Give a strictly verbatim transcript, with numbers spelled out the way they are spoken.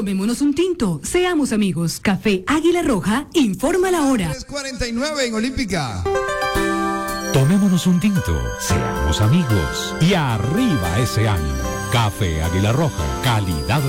Tomémonos un tinto, seamos amigos. Café Águila Roja, informa la hora. tres cuarenta y nueve en Olímpica. Tomémonos un tinto, seamos amigos y arriba ese ánimo. Café Águila Roja, calidad